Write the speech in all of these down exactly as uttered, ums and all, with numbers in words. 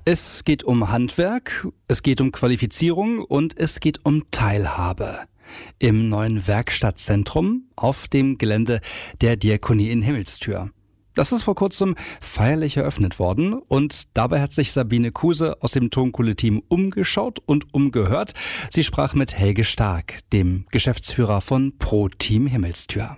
Es geht um Handwerk, es geht um Qualifizierung und es geht um Teilhabe. Im neuen Werkstattzentrum auf dem Gelände der Diakonie in Himmelstür. Das ist vor kurzem feierlich eröffnet worden und dabei hat sich Sabine Kuse aus dem Tonkohle-Team umgeschaut und umgehört. Sie sprach mit Helge Stark, dem Geschäftsführer von Pro Team Himmelstür.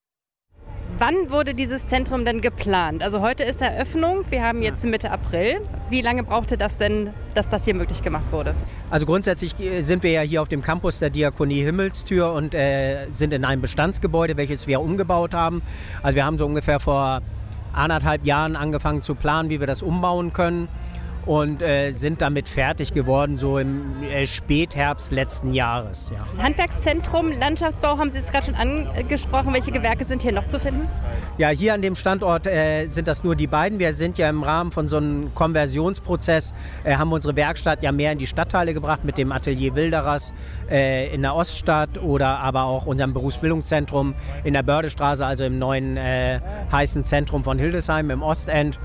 Wann wurde dieses Zentrum denn geplant? Also heute ist Eröffnung, wir haben jetzt Mitte April. Wie lange brauchte das denn, dass das hier möglich gemacht wurde? Also grundsätzlich sind wir ja hier auf dem Campus der Diakonie Himmelstür und äh, sind in einem Bestandsgebäude, welches wir umgebaut haben. Also wir haben so ungefähr vor anderthalb Jahren angefangen zu planen, wie wir das umbauen können. Und äh, sind damit fertig geworden, so im äh, Spätherbst letzten Jahres. Ja. Handwerkszentrum, Landschaftsbau haben Sie jetzt gerade schon angesprochen. Welche Gewerke sind hier noch zu finden? Ja, hier an dem Standort äh, sind das nur die beiden. Wir sind ja im Rahmen von so einem Konversionsprozess, äh, haben unsere Werkstatt ja mehr in die Stadtteile gebracht mit dem Atelier Wilderers äh, in der Oststadt oder aber auch unserem Berufsbildungszentrum in der Bördestraße, also im neuen äh, heißen Zentrum von Hildesheim im Ostend.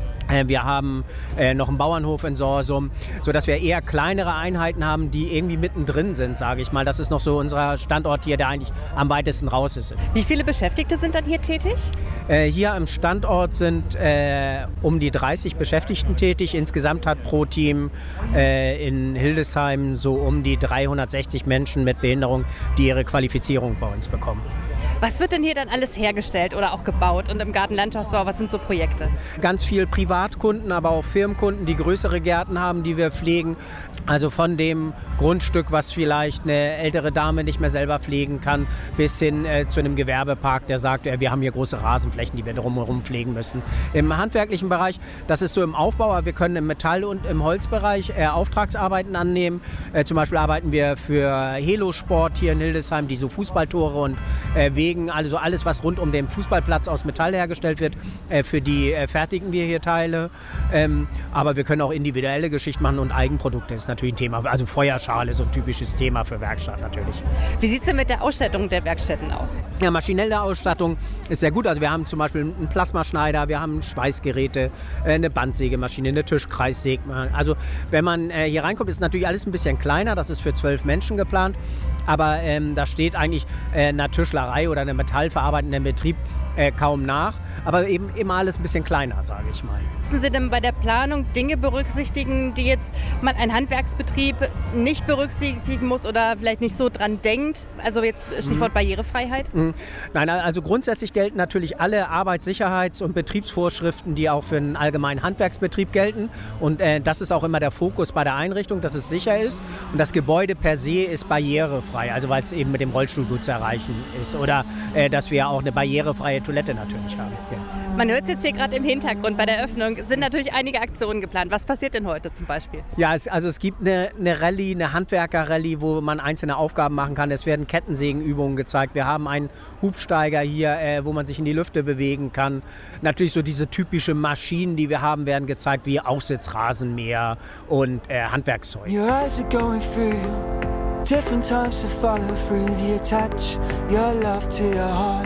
Wir haben äh, noch einen Bauernhof in Sorsum, sodass wir eher kleinere Einheiten haben, die irgendwie mittendrin sind, sage ich mal. Das ist noch so unser Standort hier, der eigentlich am weitesten raus ist. Wie viele Beschäftigte sind dann hier tätig? Äh, hier am Standort sind äh, um die dreißig Beschäftigten tätig. Insgesamt hat Pro Team äh, in Hildesheim so um die dreihundertsechzig Menschen mit Behinderung, die ihre Qualifizierung bei uns bekommen. Was wird denn hier dann alles hergestellt oder auch gebaut? Und im Gartenlandschaftsbau, was sind so Projekte? Ganz viel Privatkunden, aber auch Firmenkunden, die größere Gärten haben, die wir pflegen. Also von dem Grundstück, was vielleicht eine ältere Dame nicht mehr selber pflegen kann, bis hin äh, zu einem Gewerbepark, der sagt, äh, wir haben hier große Rasenflächen, die wir drumherum pflegen müssen. Im handwerklichen Bereich, das ist so im Aufbau, aber wir können im Metall- und im Holzbereich äh, Auftragsarbeiten annehmen. Äh, zum Beispiel arbeiten wir für Helo Sport hier in Hildesheim, die so Fußballtore und äh, also alles, was rund um den Fußballplatz aus Metall hergestellt wird, äh, für die äh, fertigen wir hier Teile. Ähm, aber wir können auch individuelle Geschichten machen und Eigenprodukte ist natürlich ein Thema. Also Feuerschale ist so ein typisches Thema für Werkstatt natürlich. Wie sieht es denn mit der Ausstattung der Werkstätten aus? Ja, maschinelle Ausstattung ist sehr gut. Also wir haben zum Beispiel einen Plasmaschneider, wir haben Schweißgeräte, äh, eine Bandsägemaschine, eine Tischkreissäge. Also wenn man äh, hier reinkommt, ist natürlich alles ein bisschen kleiner. Das ist für zwölf Menschen geplant. Aber ähm, da steht eigentlich äh, eine Tischlerei oder eine metallverarbeitende Betrieb äh, kaum nach. Aber eben immer alles ein bisschen kleiner, sage ich mal. Müssen Sie denn bei der Planung Dinge berücksichtigen, die jetzt man ein Handwerksbetrieb nicht berücksichtigen muss oder vielleicht nicht so dran denkt? Also jetzt Stichwort mhm. Barrierefreiheit? Mhm. Nein, also grundsätzlich gelten natürlich alle Arbeitssicherheits- und Betriebsvorschriften, die auch für einen allgemeinen Handwerksbetrieb gelten. Und äh, das ist auch immer der Fokus bei der Einrichtung, dass es sicher ist. Und das Gebäude per se ist barrierefrei, also weil es eben mit dem Rollstuhl gut zu erreichen ist. Oder äh, dass wir auch eine barrierefreie Toilette natürlich haben. Ja. Man hört es jetzt hier gerade im Hintergrund bei der Eröffnung, sind natürlich einige Aktionen geplant. Was passiert denn heute zum Beispiel? Ja, es, also es gibt eine, eine Rallye, eine Handwerker-Rallye, wo man einzelne Aufgaben machen kann. Es werden Kettensägenübungen gezeigt. Wir haben einen Hubsteiger hier, äh, wo man sich in die Lüfte bewegen kann. Natürlich so diese typischen Maschinen, die wir haben, werden gezeigt, wie Aufsitzrasenmäher und äh, Handwerkszeug. Your eyes are going through different times to follow through the attach your love to your heart.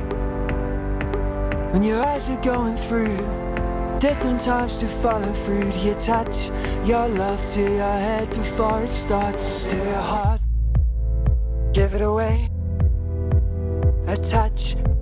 When your eyes are going through different times to follow through the attach your love to your head before it starts to your heart. Give it away. Attach